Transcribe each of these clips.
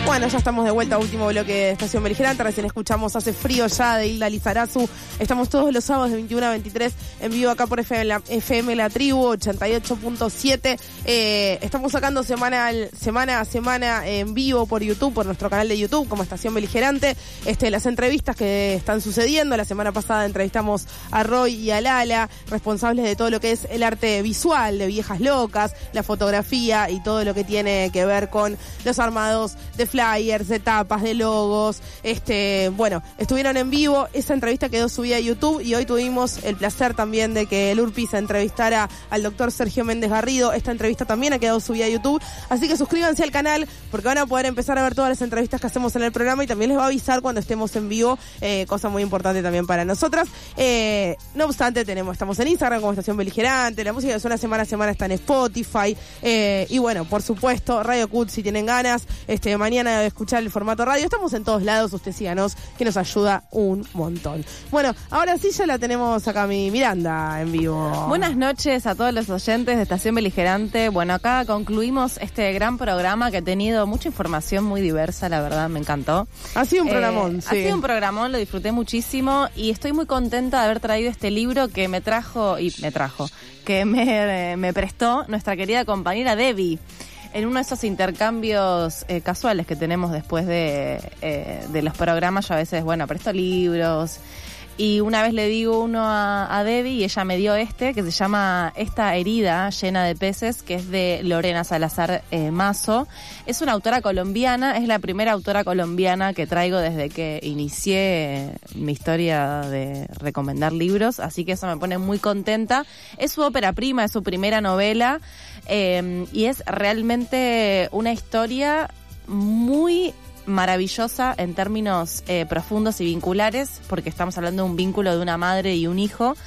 Bueno, ya estamos de vuelta a último bloque de Estación Beligerante. Recién escuchamos Hace Frío Ya de Hilda Lizarazu. Estamos todos los sábados de 21 a 23 en vivo acá por FM La Tribu 88.7. Estamos sacando semana a semana en vivo por YouTube, por nuestro canal de YouTube como Estación Beligerante. Las entrevistas que están sucediendo. La semana pasada entrevistamos a Roy y a Lala, responsables de todo lo que es el arte visual de Viejas Locas, la fotografía y todo lo que tiene que ver con los armados de flyers, de tapas, de logos. Bueno, estuvieron en vivo. Esa entrevista quedó subida a YouTube y hoy tuvimos el placer también de que el Urpi se entrevistara al doctor Sergio Méndez Garrido. Esta entrevista también ha quedado subida a YouTube, así que suscríbanse al canal porque van a poder empezar a ver todas las entrevistas que hacemos en el programa y también les va a avisar cuando estemos en vivo, cosa muy importante también para nosotras. No obstante, estamos en Instagram como Estación Beligerante. La música que suena semana a semana está en Spotify, y bueno, por supuesto, Radio Cut si tienen ganas, mañana de escuchar el formato radio. Estamos en todos lados, usted síganos, que nos ayuda un montón. Bueno, ahora sí ya la tenemos acá mi Miranda en vivo. Buenas noches a todos los oyentes de Estación Beligerante. Bueno, acá concluimos este gran programa que ha tenido mucha información muy diversa, la verdad, me encantó. Ha sido un programón, sí. Ha sido un programón, lo disfruté muchísimo y estoy muy contenta de haber traído este libro que me prestó nuestra querida compañera Debbie en uno de esos intercambios casuales que tenemos después de los programas. Yo a veces, presto libros y una vez le digo uno a Debbie y ella me dio que se llama Esta herida llena de peces, que es de Lorena Salazar Mazo. Es una autora colombiana, es la primera autora colombiana que traigo desde que inicié mi historia de recomendar libros, así que eso me pone muy contenta. Es su ópera prima, es su primera novela, y es realmente una historia muy maravillosa en términos profundos y vinculares, porque estamos hablando de un vínculo de una madre y un hijo,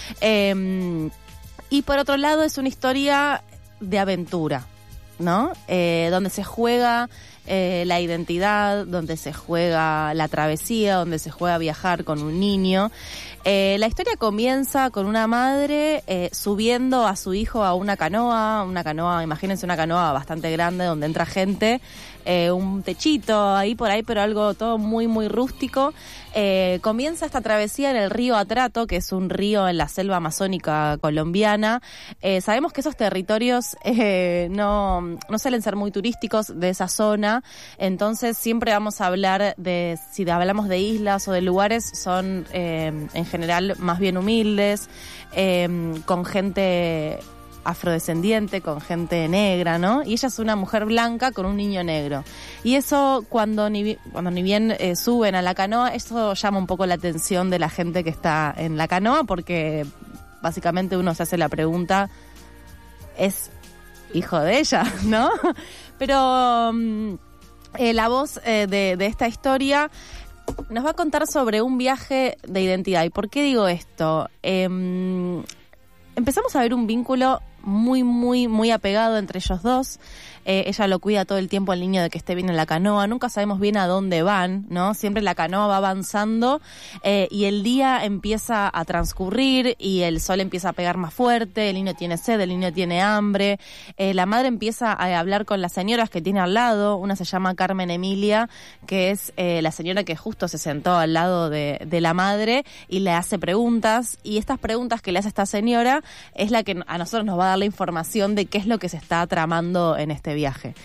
y por otro lado es una historia de aventura, ¿no? Donde se juega la identidad, donde se juega la travesía, donde se juega viajar con un niño. La historia comienza con una madre subiendo a su hijo a una canoa, imagínense una canoa bastante grande donde entra gente, un techito ahí por ahí, pero algo todo muy muy rústico. Comienza esta travesía en el río Atrato, que es un río en la selva amazónica colombiana. Sabemos que esos territorios no suelen ser muy turísticos de esa zona, entonces siempre vamos a hablar si hablamos de islas o de lugares, son en general más bien humildes, con gente afrodescendiente, con gente negra, ¿no? Y ella es una mujer blanca con un niño negro. Y eso, cuando ni bien suben a la canoa, eso llama un poco la atención de la gente que está en la canoa, porque básicamente uno se hace la pregunta, ¿es hijo de ella, no? Pero la voz de esta historia nos va a contar sobre un viaje de identidad. ¿Y por qué digo esto? Empezamos a ver un vínculo muy, muy, muy apegado entre ellos dos. Ella lo cuida todo el tiempo al niño de que esté bien en la canoa. Nunca sabemos bien a dónde van, ¿no? Siempre la canoa va avanzando y el día empieza a transcurrir y el sol empieza a pegar más fuerte, el niño tiene sed, el niño tiene hambre. La madre empieza a hablar con las señoras que tiene al lado. Una se llama Carmen Emilia, que es la señora que justo se sentó al lado de la madre y le hace preguntas. Y estas preguntas que le hace esta señora es la que a nosotros nos va a dar la información de qué es lo que se está tramando en este viaje.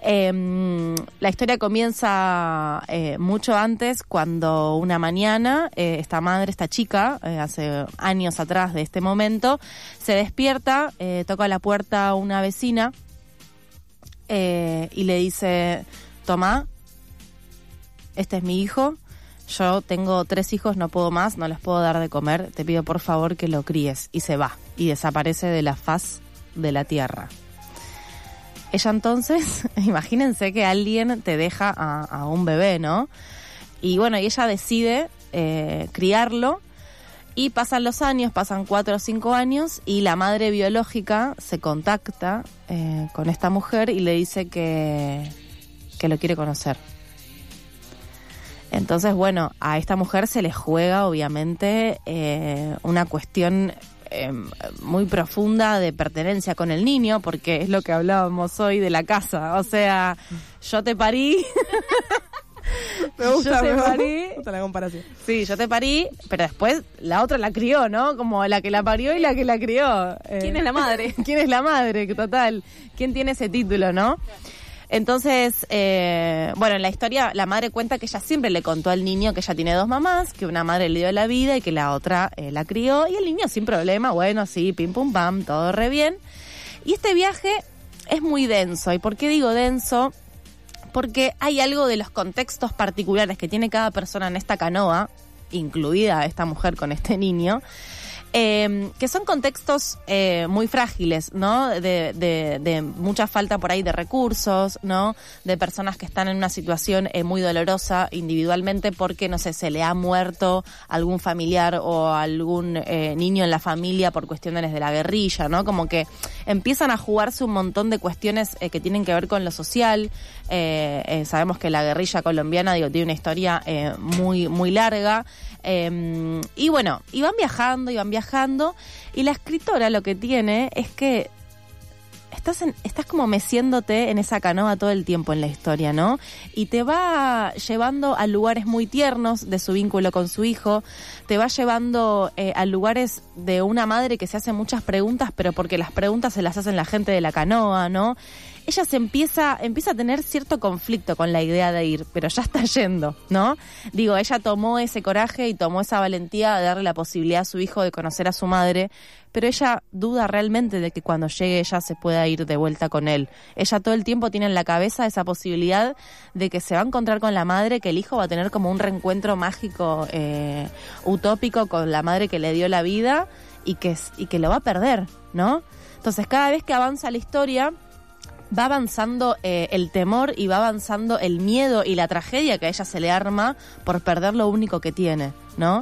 La historia comienza mucho antes, cuando una mañana esta chica, hace años atrás de este momento, se despierta, toca la puerta a una vecina y le dice: Tomá, este es mi hijo, yo tengo 3 hijos, no puedo más, no les puedo dar de comer, te pido por favor que lo críes. Y se va, y desaparece de la faz de la tierra. Ella entonces, imagínense que alguien te deja a un bebé, ¿no? Y bueno, y ella decide criarlo, y pasan los años, pasan 4 o 5 años, y la madre biológica se contacta con esta mujer y le dice que lo quiere conocer. Entonces, bueno, a esta mujer se le juega, obviamente, una cuestión muy profunda de pertenencia con el niño, porque es lo que hablábamos hoy de la casa. O sea, yo te parí... Me gusta la comparación. Sí, yo te parí, pero después la otra la crió, ¿no? Como la que la parió y la que la crió. ¿Quién es la madre? ¿Quién es la madre? Total. ¿Quién tiene ese título, no? Entonces, bueno, en la historia la madre cuenta que ella siempre le contó al niño que ella tiene 2 mamás, que una madre le dio la vida y que la otra la crió. Y el niño sin problema, bueno, sí, pim pum pam, todo re bien. Y este viaje es muy denso. ¿Y por qué digo denso? Porque hay algo de los contextos particulares que tiene cada persona en esta canoa, incluida esta mujer con este niño, que son contextos muy frágiles, ¿no? De mucha falta por ahí de recursos, ¿no? De personas que están en una situación muy dolorosa individualmente porque, no sé, se le ha muerto algún familiar o algún niño en la familia por cuestiones de la guerrilla, ¿no? Como que empiezan a jugarse un montón de cuestiones que tienen que ver con lo social. Sabemos que la guerrilla colombiana, digo, tiene una historia muy, muy larga. Y bueno, iban viajando, y la escritora lo que tiene es que estás como meciéndote en esa canoa todo el tiempo en la historia, ¿no? Y te va llevando a lugares muy tiernos de su vínculo con su hijo, te va llevando a lugares de una madre que se hace muchas preguntas, pero porque las preguntas se las hacen la gente de la canoa, ¿no? Ella empieza a tener cierto conflicto con la idea de ir, pero ya está yendo, ¿no? Digo, ella tomó ese coraje y tomó esa valentía de darle la posibilidad a su hijo de conocer a su madre, pero ella duda realmente de que cuando llegue ella se pueda ir de vuelta con él. Ella todo el tiempo tiene en la cabeza esa posibilidad de que se va a encontrar con la madre, que el hijo va a tener como un reencuentro mágico, utópico con la madre que le dio la vida y que lo va a perder, ¿no? Entonces, cada vez que avanza la historia, va avanzando el temor y va avanzando el miedo y la tragedia que a ella se le arma por perder lo único que tiene, ¿no?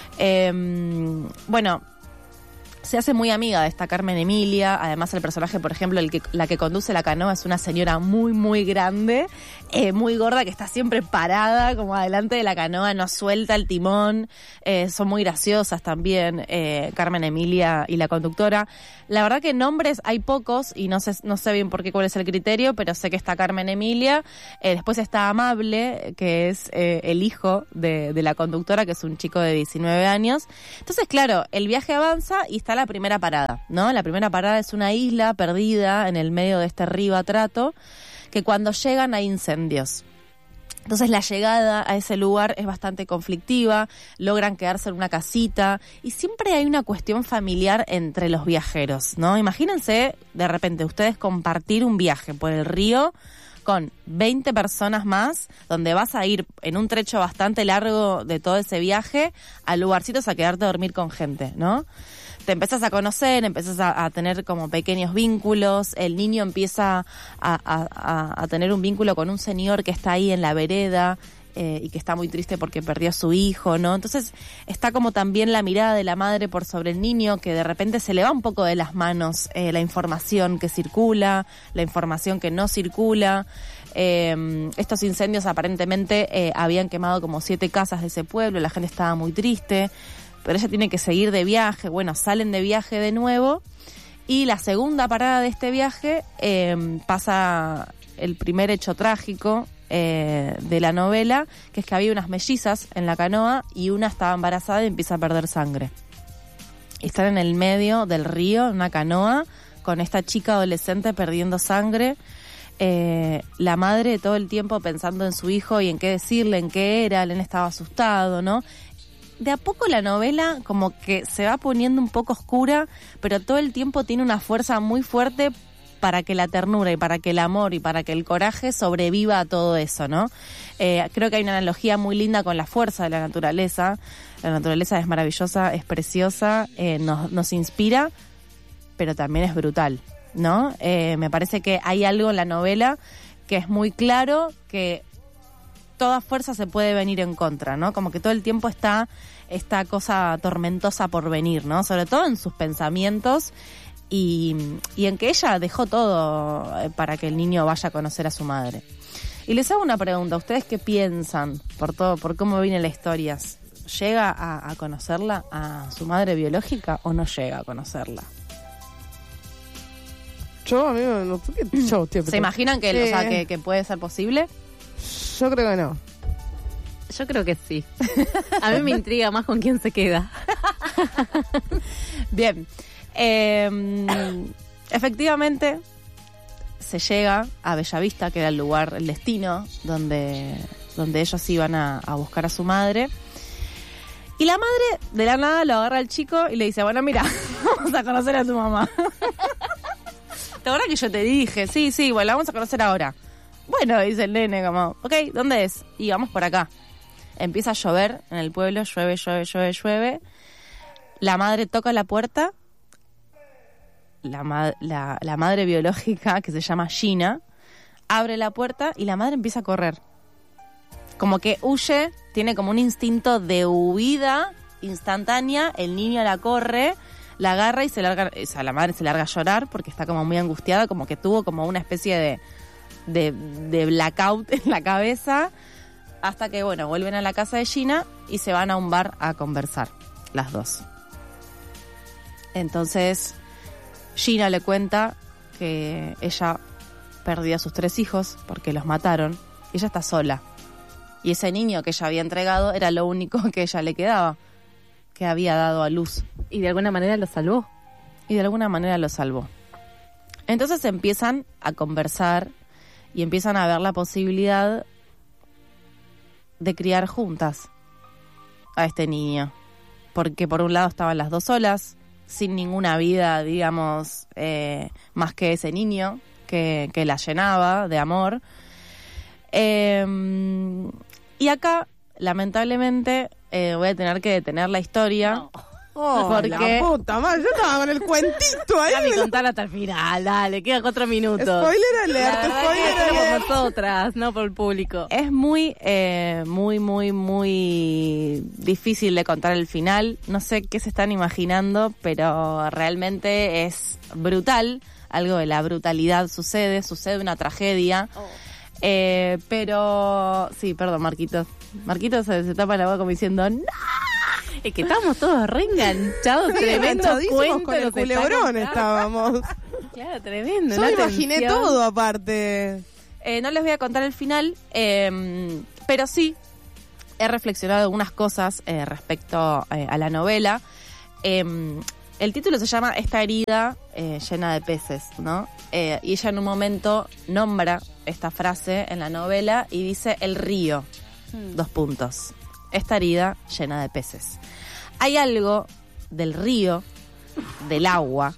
Bueno, se hace muy amiga de esta Carmen Emilia. Además, el personaje, por ejemplo, la que conduce la canoa es una señora muy, muy grande, muy gorda, que está siempre parada como adelante de la canoa, no suelta el timón. Son muy graciosas también, Carmen Emilia y la conductora. La verdad que nombres hay pocos y no sé bien por qué, cuál es el criterio, pero sé que está Carmen Emilia. Después está Amable, que es el hijo de la conductora, que es un chico de 19 años. Entonces, claro, el viaje avanza y está la primera parada, ¿no? La primera parada es una isla perdida en el medio de este río Atrato, que cuando llegan hay incendios. Entonces la llegada a ese lugar es bastante conflictiva, logran quedarse en una casita y siempre hay una cuestión familiar entre los viajeros, ¿no? Imagínense de repente ustedes compartir un viaje por el río con 20 personas más, donde vas a ir en un trecho bastante largo de todo ese viaje a lugarcitos a quedarte a dormir con gente, ¿no? Te empezás a conocer, empezás a tener como pequeños vínculos, el niño empieza a tener un vínculo con un señor que está ahí en la vereda y que está muy triste porque perdió a su hijo, ¿no? Entonces está como también la mirada de la madre por sobre el niño, que de repente se le va un poco de las manos la información que circula, la información que no circula. Estos incendios aparentemente habían quemado como 7 casas de ese pueblo, la gente estaba muy triste, pero ella tiene que seguir de viaje. Bueno, salen de viaje de nuevo y la segunda parada de este viaje pasa el primer hecho trágico de la novela, que es que había unas mellizas en la canoa y una estaba embarazada y empieza a perder sangre. Y están en el medio del río, en una canoa, con esta chica adolescente perdiendo sangre. La madre todo el tiempo pensando en su hijo y en qué decirle, en qué era, él estaba asustado, ¿no? De a poco la novela como que se va poniendo un poco oscura, pero todo el tiempo tiene una fuerza muy fuerte para que la ternura y para que el amor y para que el coraje sobreviva a todo eso, ¿no? Creo que hay una analogía muy linda con la fuerza de la naturaleza. La naturaleza es maravillosa, es preciosa, nos inspira, pero también es brutal, ¿no? Me parece que hay algo en la novela que es muy claro, que toda fuerza se puede venir en contra, ¿no? Como que todo el tiempo está esta cosa tormentosa por venir, ¿no? Sobre todo en sus pensamientos y en que ella dejó todo para que el niño vaya a conocer a su madre. Y les hago una pregunta, ¿ustedes qué piensan por cómo viene la historia? llega a conocerla, a su madre biológica, o no llega a conocerla? Yo, a mí no sé qué yo estoy ¿Se imaginan que, o sea, que puede ser posible? Yo creo que no. Yo creo que sí. A mí me intriga más con quién se queda. Bien. Efectivamente, se llega a Bellavista, que era el lugar, el destino, donde ellos iban a buscar a su madre. Y la madre, de la nada, lo agarra al chico y le dice, bueno, mira, vamos a conocer a tu mamá. ¿Te acuerdas que yo te dije? Sí, bueno, la vamos a conocer ahora. Bueno, dice el nene, como, ok, ¿dónde es? Y vamos por acá. Empieza a llover en el pueblo, llueve. La madre toca la puerta. La madre biológica, que se llama Gina, abre la puerta y la madre empieza a correr. Como que huye, tiene como un instinto de huida instantánea. El niño la corre, la agarra y se larga, o sea, la madre se larga a llorar porque está como muy angustiada, como que tuvo como una especie de blackout en la cabeza, hasta que, bueno, vuelven a la casa de Gina y se van a un bar a conversar, las dos. Entonces, Gina le cuenta que ella perdió a sus 3 hijos porque los mataron y ella está sola. Y ese niño que ella había entregado era lo único que ella le quedaba, que había dado a luz. Y de alguna manera lo salvó. Entonces empiezan a conversar y empiezan a ver la posibilidad de criar juntas a este niño. Porque por un lado estaban las dos solas, sin ninguna vida, digamos, más que ese niño que la llenaba de amor. Y acá, lamentablemente, voy a tener que detener la historia. No. Oh, porque la puta madre, yo estaba con el cuentito ahí. Déjame contar hasta el final, dale, quedan 4 minutos. Spoiler alert, La verdad que spoiler es por alert. nosotras, no por el público. es muy difícil de contar el final. No sé qué se están imaginando, pero realmente es brutal. Algo de la brutalidad sucede una tragedia. Pero sí, perdón, Marquitos. Marquitos se tapa la boca como diciendo ¡no! Es que estábamos todos reenganchados, tremendo Enganchadísimos cuento. con el nos está culebrón contando. estábamos. Claro, tremendo. Yo la me imaginé tensión. todo aparte. No les voy a contar el final, pero sí he reflexionado algunas cosas respecto a la novela. El título se llama Esta herida llena de peces, ¿no? Y ella en un momento nombra esta frase en la novela y dice el río, 2 puntos. Esta herida llena de peces. Hay algo del río, del agua,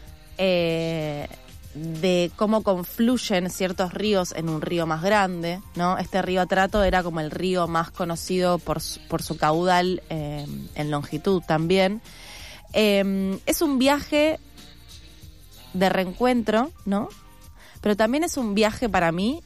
de cómo confluyen ciertos ríos en un río más grande, ¿no? Este río Atrato era como el río más conocido por su caudal en longitud también. Es un viaje de reencuentro, ¿no? Pero también es un viaje para mí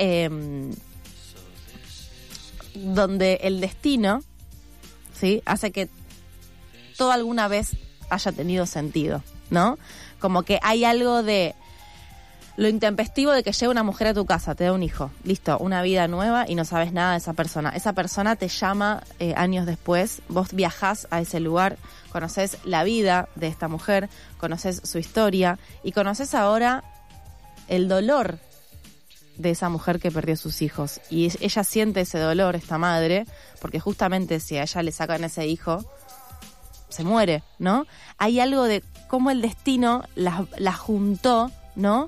donde el destino, ¿sí?, hace que todo alguna vez haya tenido sentido, ¿no? Como que hay algo de lo intempestivo de que llega una mujer a tu casa, te da un hijo, listo, una vida nueva y no sabes nada de esa persona. Esa persona te llama años después, vos viajás a ese lugar, conoces la vida de esta mujer, conoces su historia y conoces ahora el dolor de esa mujer que perdió sus hijos. Y ella siente ese dolor, esta madre, porque justamente si a ella le sacan ese hijo, se muere, ¿no? Hay algo de cómo el destino la juntó, ¿no?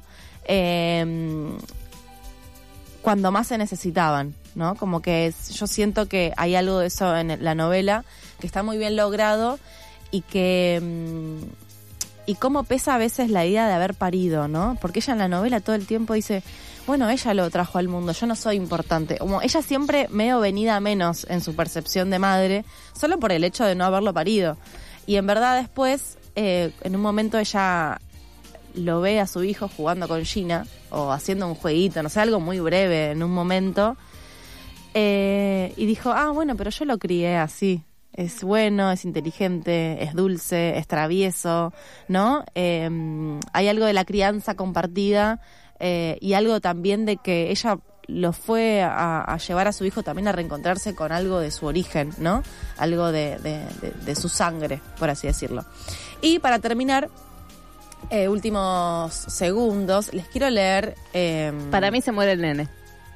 Cuando más se necesitaban, ¿no? Como que yo siento que hay algo de eso en la novela que está muy bien logrado y que y cómo pesa a veces la idea de haber parido, ¿no? Porque ella en la novela todo el tiempo dice, bueno, ella lo trajo al mundo, yo no soy importante. Como ella siempre medio venida menos en su percepción de madre, solo por el hecho de no haberlo parido. Y en verdad después, en un momento ella lo ve a su hijo jugando con Gina o haciendo un jueguito, no sé, algo muy breve en un momento, y dijo, bueno, pero yo lo crié así. Es bueno, es inteligente, es dulce, es travieso, ¿no? Hay algo de la crianza compartida y algo también de que ella lo fue a llevar a su hijo también a reencontrarse con algo de su origen, ¿no? Algo de su sangre, por así decirlo. Y para terminar, últimos segundos, les quiero leer... Para mí se muere el nene.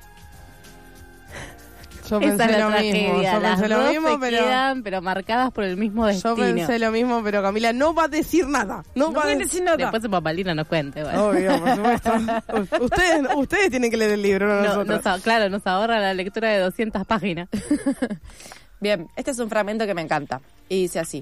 Yo Esa pensé es la lo mismo, tragedia. yo Las pensé lo dos mismo, se pero... quedan, pero marcadas por el mismo destino. Yo pensé lo mismo, pero Camila no va a decir nada. No va a decir nada. Después su papalina nos cuente. Bueno. Obvio, por supuesto. Ustedes tienen que leer el libro, no nosotros. Claro, nos ahorra la lectura de 200 páginas. Bien, este es un fragmento que me encanta. Y dice así.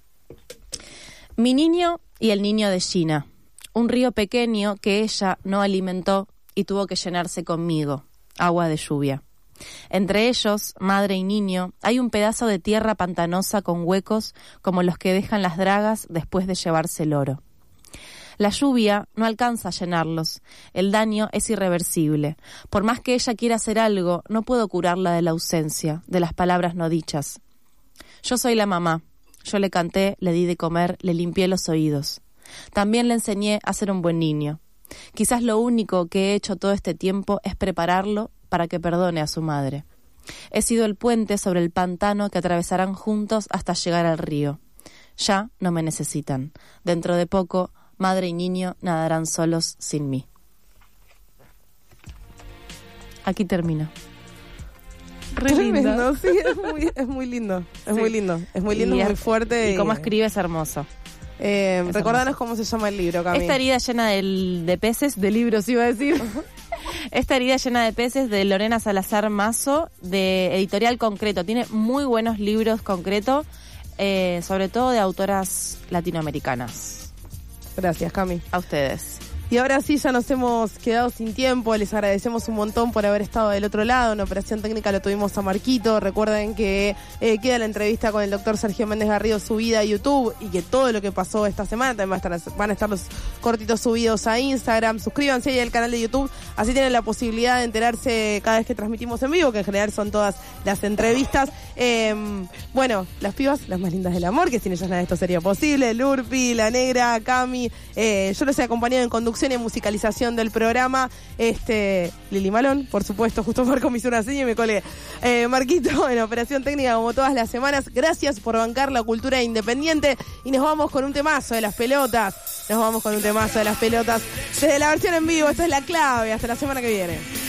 Mi niño y el niño de Gina. Un río pequeño que ella no alimentó y tuvo que llenarse conmigo. Agua de lluvia. Entre ellos, madre y niño, hay un pedazo de tierra pantanosa con huecos como los que dejan las dragas después de llevarse el oro. La lluvia no alcanza a llenarlos. El daño es irreversible. Por más que ella quiera hacer algo, no puedo curarla de la ausencia, de las palabras no dichas. Yo soy la mamá. Yo le canté, le di de comer, le limpié los oídos. También le enseñé a ser un buen niño. Quizás lo único que he hecho todo este tiempo es prepararlo para que perdone a su madre. He sido el puente sobre el pantano que atravesarán juntos hasta llegar al río. Ya no me necesitan. Dentro de poco, madre y niño nadarán solos sin mí. Aquí termina. Re lindo. Tremendo, sí, es muy lindo. Es Sí. muy lindo. Es muy lindo, Y muy fuerte. Y cómo escribe es hermoso. Recordanos cómo se llama el libro, Cami. Esta herida llena de peces, de libros iba a decir. Esta herida llena de peces de Lorena Salazar Mazo, de Editorial Concreto. Tiene muy buenos libros Concreto, sobre todo de autoras latinoamericanas. Gracias, Cami. A ustedes. Y ahora sí, ya nos hemos quedado sin tiempo. Les agradecemos un montón por haber estado del otro lado. En Operación Técnica lo tuvimos a Marquito. Recuerden que queda la entrevista con el doctor Sergio Méndez Garrido subida a YouTube y que todo lo que pasó esta semana también van a estar los cortitos subidos a Instagram. Suscríbanse ahí al canal de YouTube. Así tienen la posibilidad de enterarse cada vez que transmitimos en vivo, que en general son todas las entrevistas. Bueno, las pibas, las más lindas del amor, que sin ellas nada de esto sería posible. Lurpi, La Negra, Cami. Yo los he acompañado en conducción y musicalización del programa. Lili Malón, por supuesto, justo Marco me hizo una seña y me colgué. Marquito en Operación Técnica como todas las semanas. Gracias por bancar la cultura independiente y nos vamos con un temazo de Las Pelotas. Desde la versión en vivo. Esta es la clave. Hasta la semana que viene.